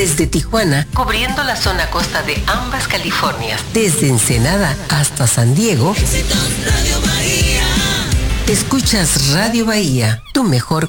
Desde Tijuana, cubriendo la zona costa de ambas Californias. Desde Ensenada hasta San Diego. Éxitos Radio Bahía. Escuchas Radio Bahía, tu mejor